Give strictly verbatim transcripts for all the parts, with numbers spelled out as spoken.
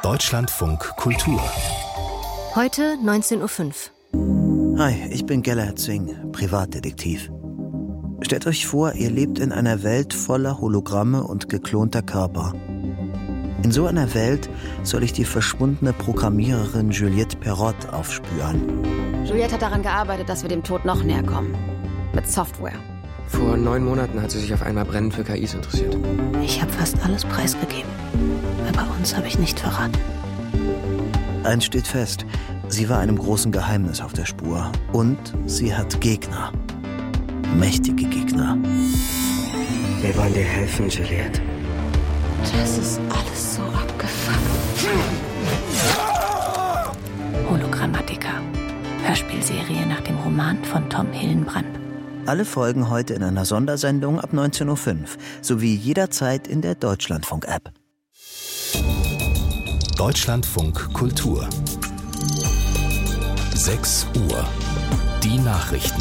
Deutschlandfunk Kultur. Heute neunzehn Uhr fünf. Hi, ich bin Gellert Zwing, Privatdetektiv. Stellt euch vor, ihr lebt in einer Welt voller Hologramme und geklonter Körper. In so einer Welt soll ich die verschwundene Programmiererin Juliette Perrott aufspüren. Juliette hat daran gearbeitet, dass wir dem Tod noch näher kommen. Mit Software. Vor neun Monaten hat sie sich auf einmal brennend für K Is interessiert. Ich habe fast alles preisgegeben. Aber uns habe ich nicht verraten. Eins steht fest, sie war einem großen Geheimnis auf der Spur. Und sie hat Gegner. Mächtige Gegner. Wir wollen dir helfen, Juliette. Das ist alles so abgefuckt. Hologrammatica. Hörspielserie nach dem Roman von Tom Hillenbrand. Alle Folgen heute in einer Sondersendung ab neunzehn Uhr fünf, sowie jederzeit in der Deutschlandfunk-App. Deutschlandfunk Kultur. sechs Uhr. Die Nachrichten.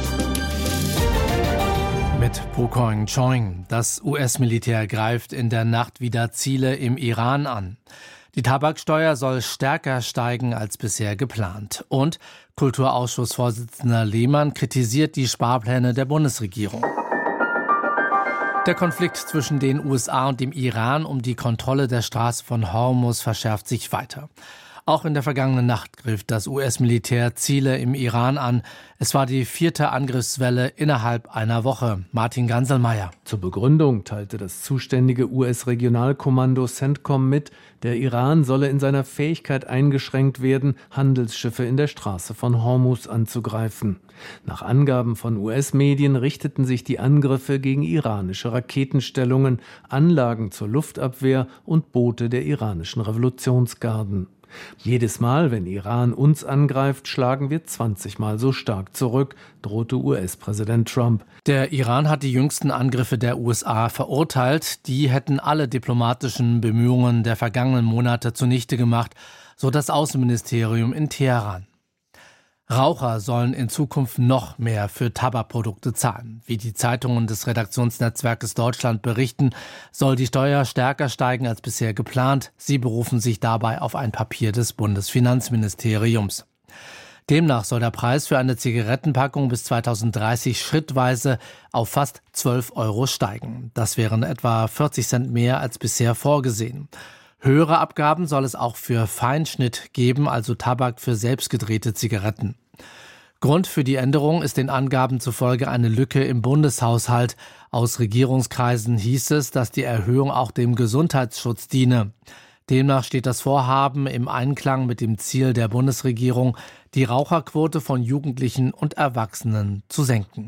Mit Pokoing Choing. Das U S-Militär greift in der Nacht wieder Ziele im Iran an. Die Tabaksteuer soll stärker steigen als bisher geplant. Und Kulturausschussvorsitzender Lehmann kritisiert die Sparpläne der Bundesregierung. Der Konflikt zwischen den U S A und dem Iran um die Kontrolle der Straße von Hormuz verschärft sich weiter. Auch in der vergangenen Nacht griff das U S-Militär Ziele im Iran an. Es war die vierte Angriffswelle innerhalb einer Woche. Martin Ganselmeier. Zur Begründung teilte das zuständige U S-Regionalkommando CENTCOM mit, der Iran solle in seiner Fähigkeit eingeschränkt werden, Handelsschiffe in der Straße von Hormuz anzugreifen. Nach Angaben von U S-Medien richteten sich die Angriffe gegen iranische Raketenstellungen, Anlagen zur Luftabwehr und Boote der iranischen Revolutionsgarden. Jedes Mal, wenn Iran uns angreift, schlagen wir zwanzig Mal so stark zurück, drohte U S-Präsident Trump. Der Iran hat die jüngsten Angriffe der U S A verurteilt. Die hätten alle diplomatischen Bemühungen der vergangenen Monate zunichte gemacht, so das Außenministerium in Teheran. Raucher sollen in Zukunft noch mehr für Tabakprodukte zahlen. Wie die Zeitungen des Redaktionsnetzwerkes Deutschland berichten, soll die Steuer stärker steigen als bisher geplant. Sie berufen sich dabei auf ein Papier des Bundesfinanzministeriums. Demnach soll der Preis für eine Zigarettenpackung bis zweitausenddreißig schrittweise auf fast zwölf Euro steigen. Das wären etwa vierzig Cent mehr als bisher vorgesehen. Höhere Abgaben soll es auch für Feinschnitt geben, also Tabak für selbstgedrehte Zigaretten. Grund für die Änderung ist den Angaben zufolge eine Lücke im Bundeshaushalt. Aus Regierungskreisen hieß es, dass die Erhöhung auch dem Gesundheitsschutz diene. Demnach steht das Vorhaben im Einklang mit dem Ziel der Bundesregierung, die Raucherquote von Jugendlichen und Erwachsenen zu senken.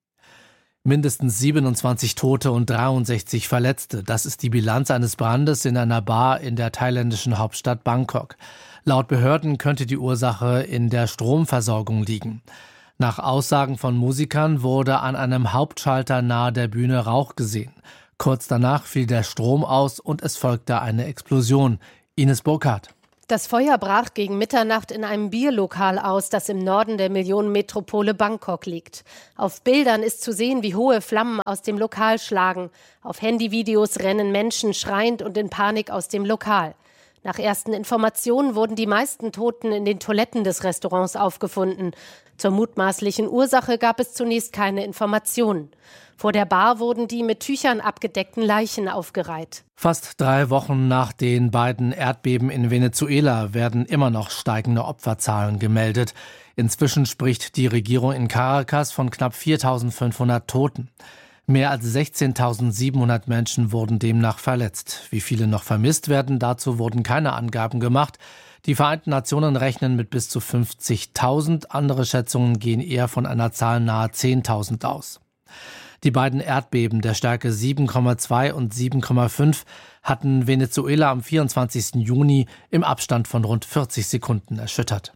Mindestens siebenundzwanzig Tote und dreiundsechzig Verletzte. Das ist die Bilanz eines Brandes in einer Bar in der thailändischen Hauptstadt Bangkok. Laut Behörden könnte die Ursache in der Stromversorgung liegen. Nach Aussagen von Musikern wurde an einem Hauptschalter nahe der Bühne Rauch gesehen. Kurz danach fiel der Strom aus und es folgte eine Explosion. Ines Burkhardt. Das Feuer brach gegen Mitternacht in einem Bierlokal aus, das im Norden der Millionenmetropole Bangkok liegt. Auf Bildern ist zu sehen, wie hohe Flammen aus dem Lokal schlagen. Auf Handyvideos rennen Menschen schreiend und in Panik aus dem Lokal. Nach ersten Informationen wurden die meisten Toten in den Toiletten des Restaurants aufgefunden. Zur mutmaßlichen Ursache gab es zunächst keine Informationen. Vor der Bar wurden die mit Tüchern abgedeckten Leichen aufgereiht. Fast drei Wochen nach den beiden Erdbeben in Venezuela werden immer noch steigende Opferzahlen gemeldet. Inzwischen spricht die Regierung in Caracas von knapp viertausendfünfhundert Toten. Mehr als sechzehntausendsiebenhundert Menschen wurden demnach verletzt. Wie viele noch vermisst werden, dazu wurden keine Angaben gemacht. Die Vereinten Nationen rechnen mit bis zu fünfzigtausend. Andere Schätzungen gehen eher von einer Zahl nahe zehntausend aus. Die beiden Erdbeben der Stärke sieben Komma zwei und sieben Komma fünf hatten Venezuela am vierundzwanzigsten Juni im Abstand von rund vierzig Sekunden erschüttert.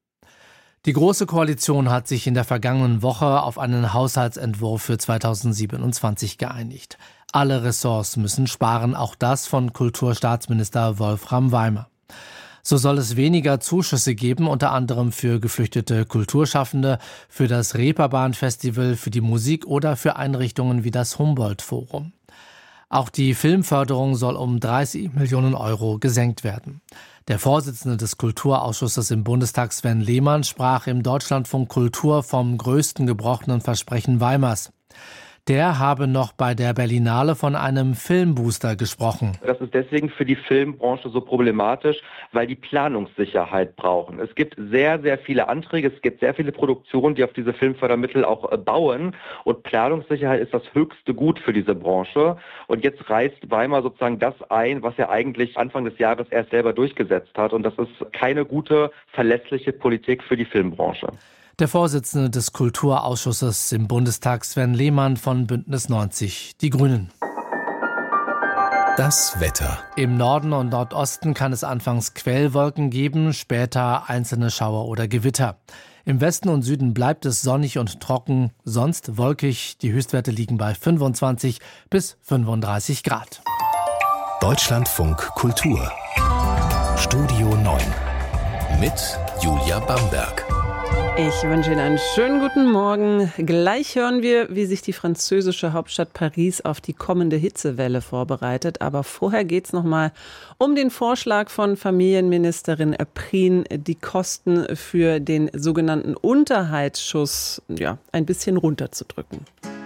Die Große Koalition hat sich in der vergangenen Woche auf einen Haushaltsentwurf für zweitausendsiebenundzwanzig geeinigt. Alle Ressorts müssen sparen, auch das von Kulturstaatsminister Wolfram Weimer. So soll es weniger Zuschüsse geben, unter anderem für geflüchtete Kulturschaffende, für das Reeperbahn-Festival, für die Musik oder für Einrichtungen wie das Humboldt-Forum. Auch die Filmförderung soll um dreißig Millionen Euro gesenkt werden. Der Vorsitzende des Kulturausschusses im Bundestag, Sven Lehmann, sprach im Deutschlandfunk Kultur vom größten gebrochenen Versprechen Weimars. Der habe noch bei der Berlinale von einem Filmbooster gesprochen. Das ist deswegen für die Filmbranche so problematisch, weil die Planungssicherheit brauchen. Es gibt sehr, sehr viele Anträge, es gibt sehr viele Produktionen, die auf diese Filmfördermittel auch bauen. Und Planungssicherheit ist das höchste Gut für diese Branche. Und jetzt reißt Weimar sozusagen das ein, was er eigentlich Anfang des Jahres erst selber durchgesetzt hat. Und das ist keine gute, verlässliche Politik für die Filmbranche. Der Vorsitzende des Kulturausschusses im Bundestag, Sven Lehmann von Bündnis neunzig, die Grünen. Das Wetter. Im Norden und Nordosten kann es anfangs Quellwolken geben, später einzelne Schauer oder Gewitter. Im Westen und Süden bleibt es sonnig und trocken, sonst wolkig. Die Höchstwerte liegen bei fünfundzwanzig bis fünfunddreißig Grad. Deutschlandfunk Kultur. Studio neun. Mit Julia Bamberg. Ich wünsche Ihnen einen schönen guten Morgen. Gleich hören wir, wie sich die französische Hauptstadt Paris auf die kommende Hitzewelle vorbereitet. Aber vorher geht es nochmal um den Vorschlag von Familienministerin Prien, die Kosten für den sogenannten Unterhaltsschuss ja, ein bisschen runterzudrücken.